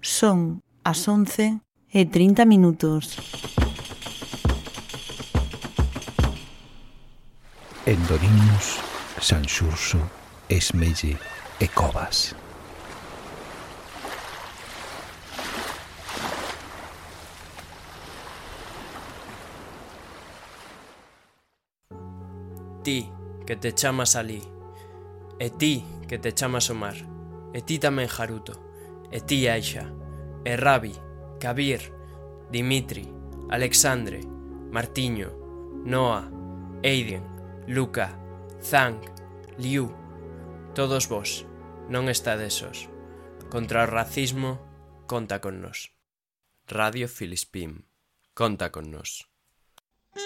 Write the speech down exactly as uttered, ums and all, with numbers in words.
Son as once e trinta minutos. En Doriños, Sanxurxo, Esmelle e Covas. Ti, que te chamas alí, e ti, que te chamas Omar, e ti tamén Haruto, e ti Aisha, e Rabi, Kabir, Dimitri, Alexandre, Martiño, Noah, Aiden, Luca, Zhang, Liu, todos vos, non estades sós. Contra o racismo, conta con nós. Radio Filispín, conta con nós.